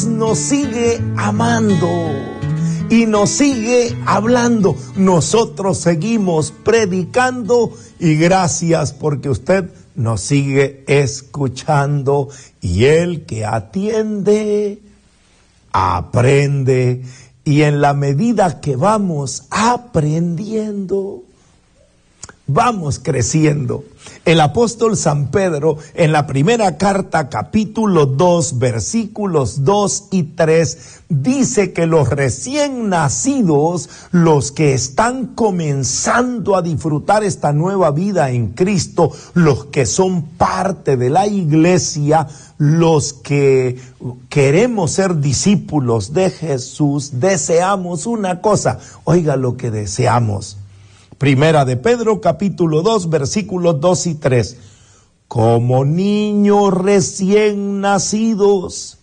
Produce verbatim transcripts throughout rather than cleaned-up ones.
Dios nos sigue amando y nos sigue hablando. Nosotros seguimos predicando y gracias porque usted nos sigue escuchando. Y el que atiende, aprende. Y en la medida que vamos aprendiendo, vamos creciendo. El apóstol San Pedro, en la primera carta, capítulo dos, versículos dos y tres, dice que los recién nacidos, los que están comenzando a disfrutar esta nueva vida en Cristo, los que son parte de la iglesia, los que queremos ser discípulos de Jesús, deseamos una cosa. Oiga lo que deseamos. Primera de Pedro, capítulo dos, versículos dos y tres. Como niños recién nacidos,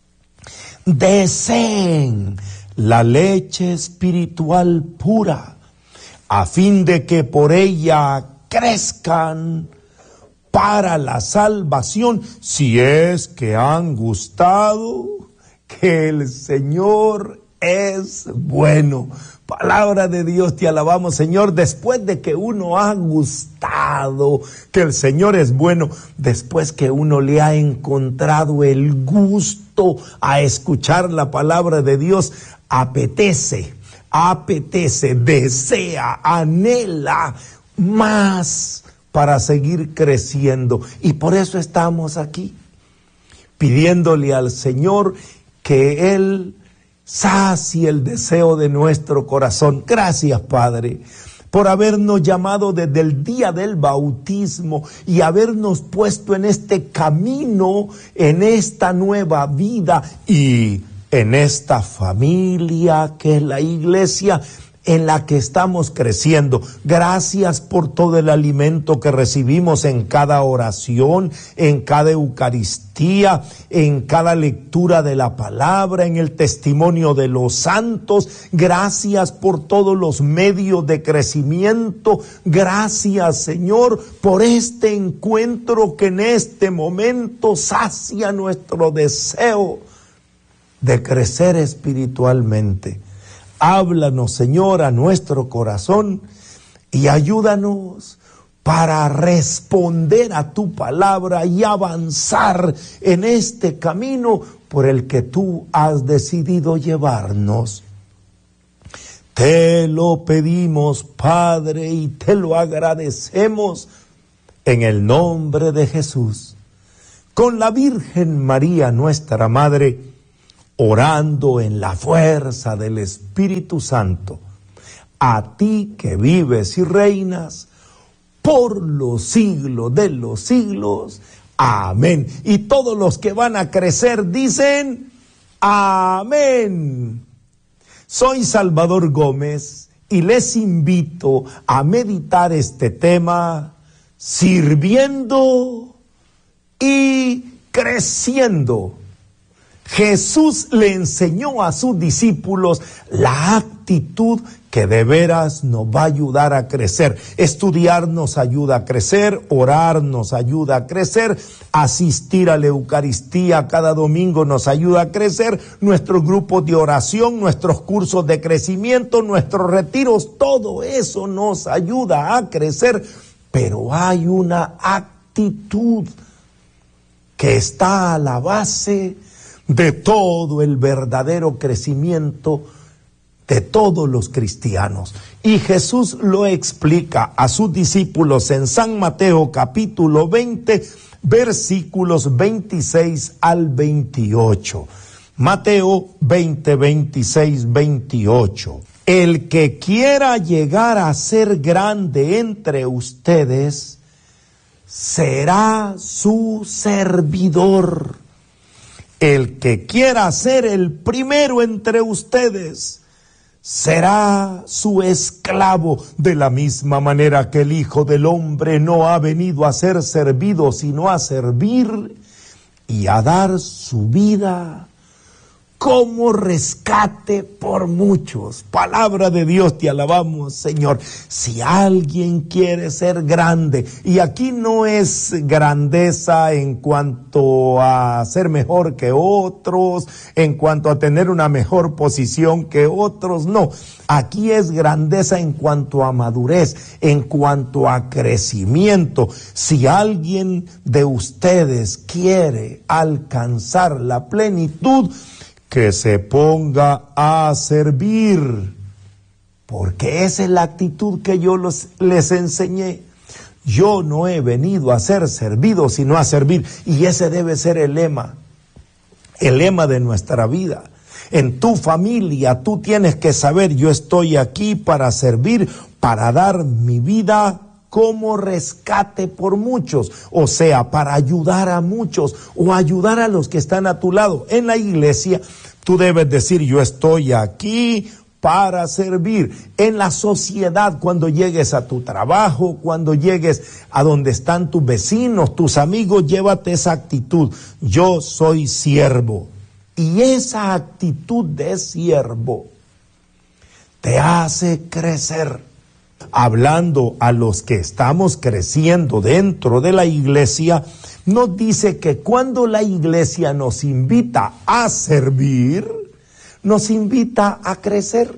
deseen la leche espiritual pura, a fin de que por ella crezcan para la salvación, si es que han gustado que el Señor es bueno. Palabra de Dios, te alabamos, Señor. Después de que uno ha gustado que el Señor es bueno, después que uno le ha encontrado el gusto a escuchar la palabra de Dios, apetece, apetece, desea, anhela más para seguir creciendo. Y por eso estamos aquí, pidiéndole al Señor que Él sacie el deseo de nuestro corazón. Gracias, Padre, por habernos llamado desde el día del bautismo y habernos puesto en este camino, en esta nueva vida y en esta familia que es la iglesia en la que estamos creciendo. Gracias por todo el alimento que recibimos en cada oración, en cada Eucaristía, en cada lectura de la palabra, en el testimonio de los santos. Gracias por todos los medios de crecimiento. Gracias, Señor, por este encuentro que en este momento sacia nuestro deseo de crecer espiritualmente. Háblanos, Señor, a nuestro corazón y ayúdanos para responder a tu palabra y avanzar en este camino por el que tú has decidido llevarnos. Te lo pedimos, Padre, y te lo agradecemos en el nombre de Jesús. Con la Virgen María, nuestra Madre, orando en la fuerza del Espíritu Santo, a ti que vives y reinas por los siglos de los siglos. Amén. Y todos los que van a crecer dicen amén. Soy Salvador Gómez y les invito a meditar este tema, sirviendo y creciendo. Jesús le enseñó a sus discípulos la actitud que de veras nos va a ayudar a crecer. Estudiar nos ayuda a crecer, orar nos ayuda a crecer, asistir a la Eucaristía cada domingo nos ayuda a crecer, nuestros grupos de oración, nuestros cursos de crecimiento, nuestros retiros, todo eso nos ayuda a crecer, pero hay una actitud que está a la base de todo el verdadero crecimiento de todos los cristianos. Y Jesús lo explica a sus discípulos en San Mateo capítulo veinte, versículos veintiséis al veintiocho. Mateo veinte, veintiséis, veintiocho. El que quiera llegar a ser grande entre ustedes será su servidor. El que quiera ser el primero entre ustedes será su esclavo, de la misma manera que el Hijo del Hombre no ha venido a ser servido, sino a servir y a dar su vida como rescate por muchos. Palabra de Dios, te alabamos, Señor. Si alguien quiere ser grande, y aquí no es grandeza en cuanto a ser mejor que otros, en cuanto a tener una mejor posición que otros, no. Aquí es grandeza en cuanto a madurez, en cuanto a crecimiento. Si alguien de ustedes quiere alcanzar la plenitud, que se ponga a servir, porque esa es la actitud que yo los, les enseñé. Yo no he venido a ser servido, sino a servir, y ese debe ser el lema, el lema de nuestra vida. En tu familia tú tienes que saber, yo estoy aquí para servir, para dar mi vida como rescate por muchos, o sea, para ayudar a muchos o ayudar a los que están a tu lado. En la iglesia tú debes decir, yo estoy aquí para servir. En la sociedad, cuando llegues a tu trabajo, cuando llegues a donde están tus vecinos, tus amigos, llévate esa actitud, yo soy siervo. Y esa actitud de siervo te hace crecer. Hablando a los que estamos creciendo dentro de la iglesia, nos dice que cuando la iglesia nos invita a servir, nos invita a crecer.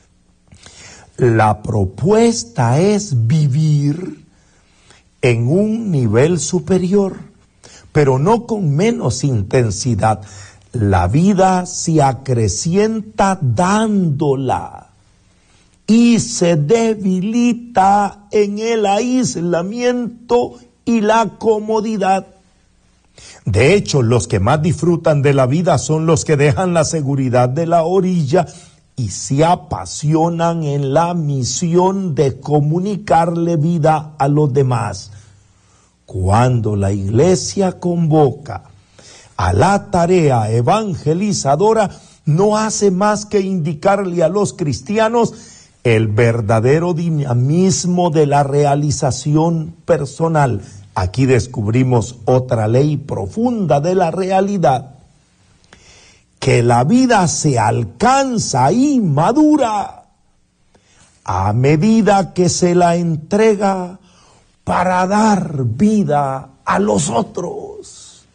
La propuesta es vivir en un nivel superior, pero no con menos intensidad. La vida se acrecienta dándola y se debilita en el aislamiento y la comodidad. De hecho, los que más disfrutan de la vida son los que dejan la seguridad de la orilla y se apasionan en la misión de comunicarle vida a los demás. Cuando la iglesia convoca a la tarea evangelizadora, no hace más que indicarle a los cristianos el verdadero dinamismo de la realización personal. Aquí descubrimos otra ley profunda de la realidad, que la vida se alcanza y madura a medida que se la entrega para dar vida a los otros.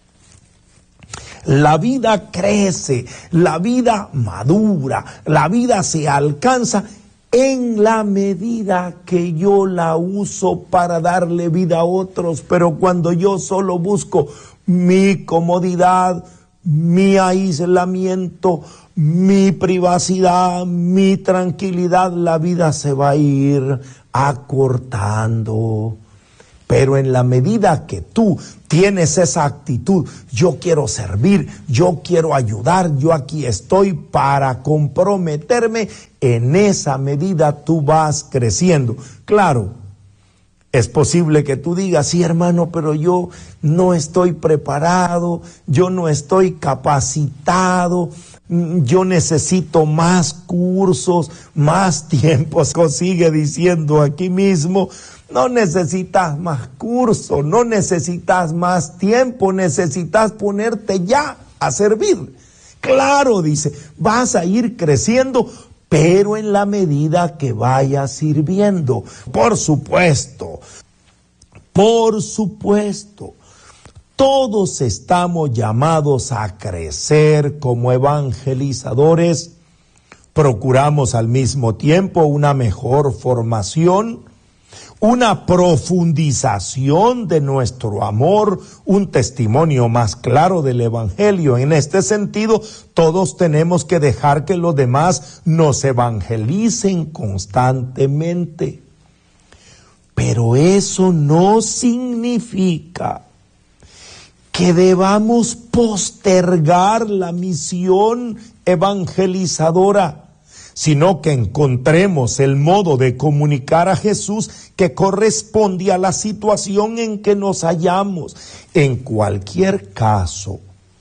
La vida crece, la vida madura, la vida se alcanza en la medida que yo la uso para darle vida a otros. Pero cuando yo solo busco mi comodidad, mi aislamiento, mi privacidad, mi tranquilidad, la vida se va a ir acortando. Pero en la medida que tú tienes esa actitud, yo quiero servir, yo quiero ayudar, yo aquí estoy para comprometerme, en esa medida tú vas creciendo. Claro, es posible que tú digas, sí, hermano, pero yo no estoy preparado, yo no estoy capacitado, yo necesito más cursos, más tiempo. Sigue diciendo aquí mismo, no necesitas más cursos, no necesitas más tiempo, necesitas ponerte ya a servir. Claro, dice, vas a ir creciendo, pero en la medida que vayas sirviendo. Por supuesto, por supuesto, todos estamos llamados a crecer como evangelizadores. Procuramos al mismo tiempo una mejor formación, una profundización de nuestro amor, un testimonio más claro del Evangelio. En este sentido, todos tenemos que dejar que los demás nos evangelicen constantemente. Pero eso no significa que debamos postergar la misión evangelizadora, sino que encontremos el modo de comunicar a Jesús que corresponde a la situación en que nos hallamos. En cualquier caso,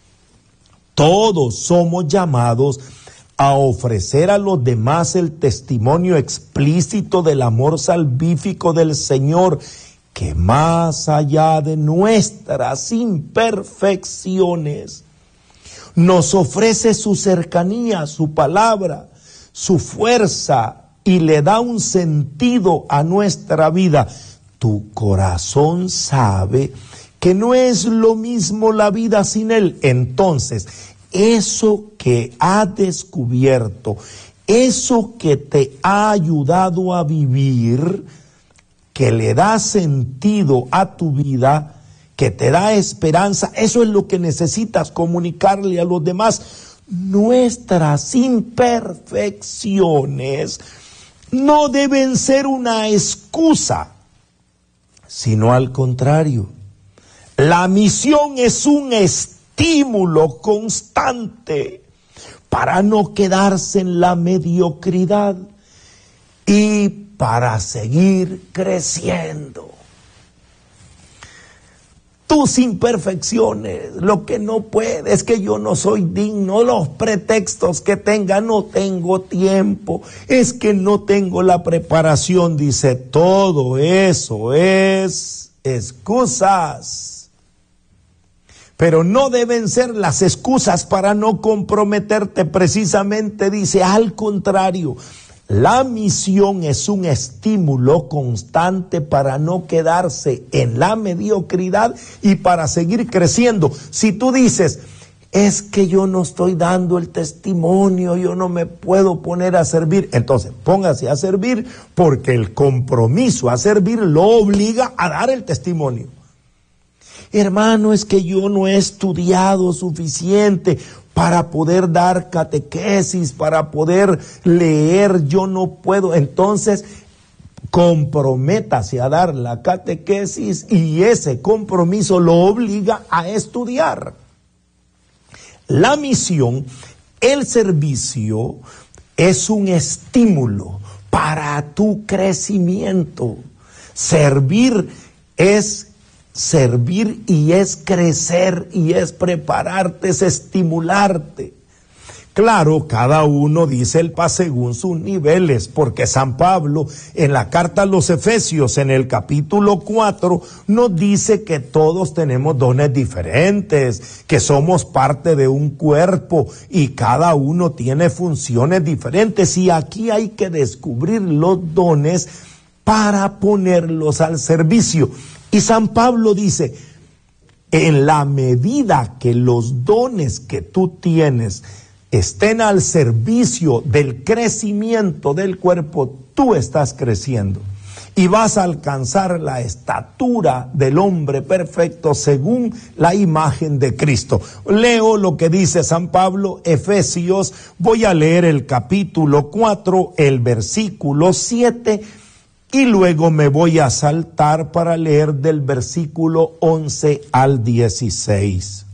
todos somos llamados a ofrecer a los demás el testimonio explícito del amor salvífico del Señor, que más allá de nuestras imperfecciones, nos ofrece su cercanía, su palabra, su fuerza y le da un sentido a nuestra vida. Tu corazón sabe que no es lo mismo la vida sin Él. Entonces, eso que ha descubierto, eso que te ha ayudado a vivir, que le da sentido a tu vida, que te da esperanza, eso es lo que necesitas comunicarle a los demás. Nuestras imperfecciones no deben ser una excusa, sino al contrario. La misión es un estímulo constante para no quedarse en la mediocridad y para seguir creciendo. Tus imperfecciones, lo que no puedes, es que yo no soy digno, los pretextos que tenga, no tengo tiempo, es que no tengo la preparación, dice, todo eso es excusas. Pero no deben ser las excusas para no comprometerte, precisamente dice, al contrario. La misión es un estímulo constante para no quedarse en la mediocridad y para seguir creciendo. Si tú dices, es que yo no estoy dando el testimonio, yo no me puedo poner a servir, entonces póngase a servir, porque el compromiso a servir lo obliga a dar el testimonio. Hermano, es que yo no he estudiado suficiente para poder dar catequesis, para poder leer, yo no puedo. Entonces, comprométase a dar la catequesis y ese compromiso lo obliga a estudiar. La misión, el servicio, es un estímulo para tu crecimiento. Servir es Servir y es crecer y es prepararte, es estimularte. Claro, cada uno dice el paz según sus niveles, porque San Pablo en la carta a los Efesios en el capítulo cuatro nos dice que todos tenemos dones diferentes, que somos parte de un cuerpo y cada uno tiene funciones diferentes, y aquí hay que descubrir los dones para ponerlos al servicio. Y San Pablo dice, en la medida que los dones que tú tienes estén al servicio del crecimiento del cuerpo, tú estás creciendo y vas a alcanzar la estatura del hombre perfecto según la imagen de Cristo. Leo lo que dice San Pablo, Efesios, voy a leer el capítulo cuatro, el versículo siete, y luego me voy a saltar para leer del versículo once al dieciséis.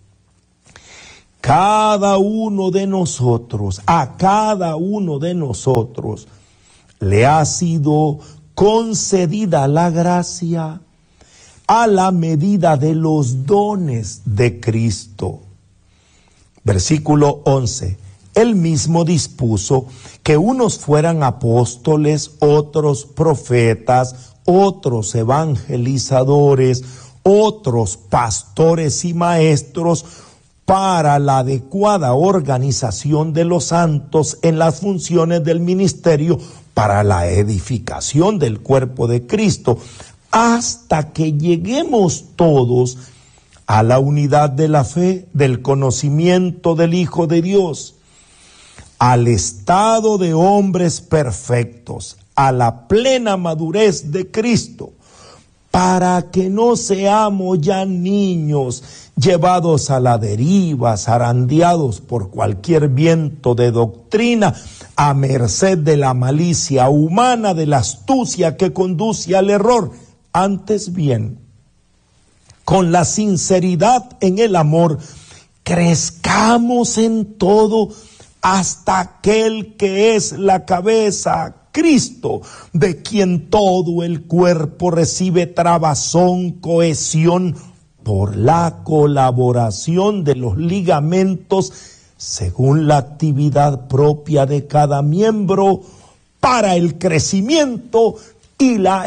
Cada uno de nosotros, a cada uno de nosotros, le ha sido concedida la gracia a la medida de los dones de Cristo. Versículo once. Él mismo dispuso que unos fueran apóstoles, otros profetas, otros evangelizadores, otros pastores y maestros, para la adecuada organización de los santos en las funciones del ministerio, para la edificación del cuerpo de Cristo, hasta que lleguemos todos a la unidad de la fe, del conocimiento del Hijo de Dios, al estado de hombres perfectos, a la plena madurez de Cristo, para que no seamos ya niños llevados a la deriva, zarandeados por cualquier viento de doctrina, a merced de la malicia humana, de la astucia que conduce al error. Antes bien, con la sinceridad en el amor, crezcamos en todo hasta aquel que es la cabeza, Cristo, de quien todo el cuerpo recibe trabazón, cohesión, por la colaboración de los ligamentos, según la actividad propia de cada miembro, para el crecimiento y la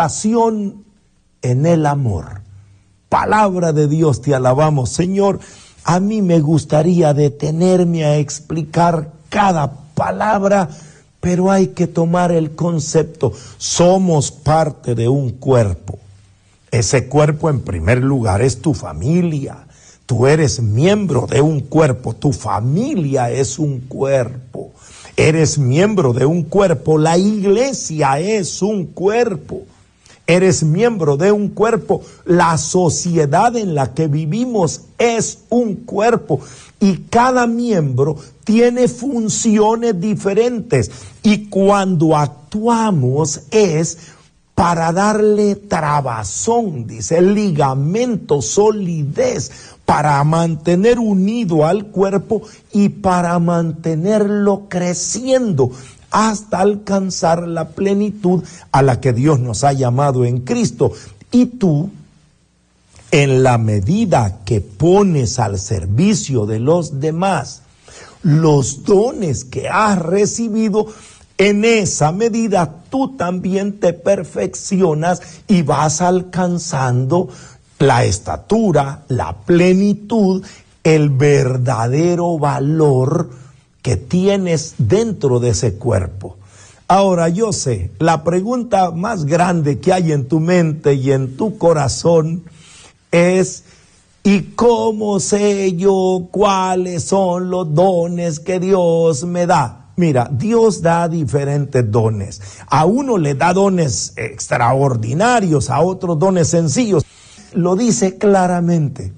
edificación en el amor. Palabra de Dios, te alabamos, Señor. A mí me gustaría detenerme a explicar cada palabra, pero hay que tomar el concepto. Somos parte de un cuerpo. Ese cuerpo, en primer lugar, es tu familia. Tú eres miembro de un cuerpo. Tu familia es un cuerpo. Eres miembro de un cuerpo. La iglesia es un cuerpo. Eres miembro de un cuerpo. La sociedad en la que vivimos es un cuerpo. Y cada miembro tiene funciones diferentes. Y cuando actuamos es para darle trabazón, dice, ligamento, solidez, para mantener unido al cuerpo y para mantenerlo creciendo hasta alcanzar la plenitud a la que Dios nos ha llamado en Cristo. Y tú, en la medida que pones al servicio de los demás los dones que has recibido, en esa medida tú también te perfeccionas y vas alcanzando la estatura, la plenitud, el verdadero valor que tienes dentro de ese cuerpo. Ahora, yo sé, la pregunta más grande que hay en tu mente y en tu corazón es: ¿y cómo sé yo cuáles son los dones que Dios me da? Mira, Dios da diferentes dones. A uno le da dones extraordinarios, a otros dones sencillos. Lo dice claramente: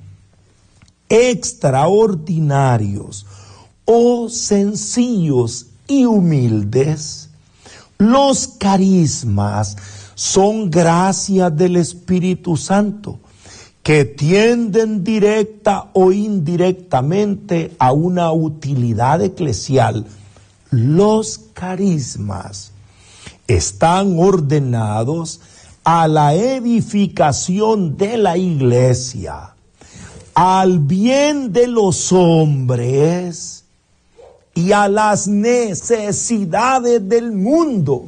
extraordinarios o sencillos y humildes. Los carismas son gracias del Espíritu Santo que tienden directa o indirectamente a una utilidad eclesial. Los carismas están ordenados a la edificación de la iglesia, al bien de los hombres y a las necesidades del mundo.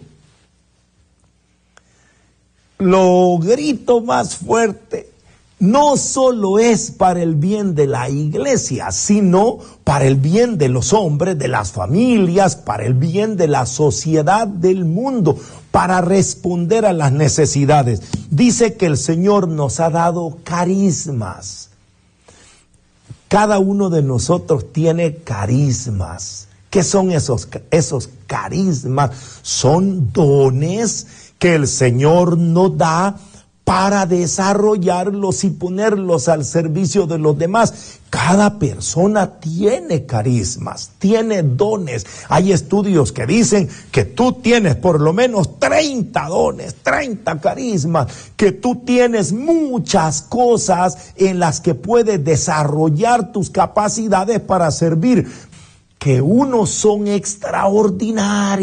Lo grito más fuerte: no solo es para el bien de la iglesia, sino para el bien de los hombres, de las familias, para el bien de la sociedad del mundo, para responder a las necesidades. Dice que el Señor nos ha dado carismas. Cada uno de nosotros tiene carismas. ¿Qué son esos, esos carismas? Son dones que el Señor nos da para desarrollarlos y ponerlos al servicio de los demás. Cada persona tiene carismas, tiene dones. Hay estudios que dicen que tú tienes por lo menos treinta dones, treinta carismas, que tú tienes muchas cosas en las que puedes desarrollar tus capacidades para servir, que unos son extraordinarios.